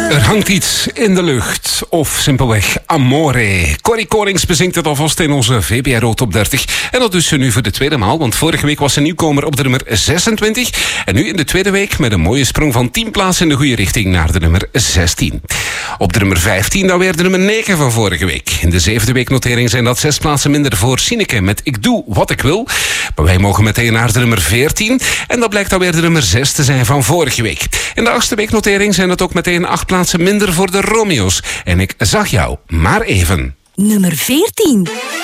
Er hangt iets in de lucht, of simpelweg Amore. Corrie Konings bezingt het alvast in onze VPRO Top 30. En dat doet ze nu voor de tweede maal, want vorige week was ze nieuwkomer op de nummer 26. En nu in de tweede week met een mooie sprong van 10 plaatsen in de goede richting naar de nummer 16. Op de nummer 15 dan weer de nummer 9 van vorige week. In de zevende weeknotering zijn dat 6 plaatsen minder voor Sineke met Ik Doe Wat Ik Wil. Maar wij mogen meteen naar de nummer 14. En dat blijkt dan weer de nummer 6 te zijn van vorige week. In de 8e weeknotering zijn het ook meteen 8 plaatsen minder voor de Romeo's. En Ik Zag Jou Maar Even. Nummer 14.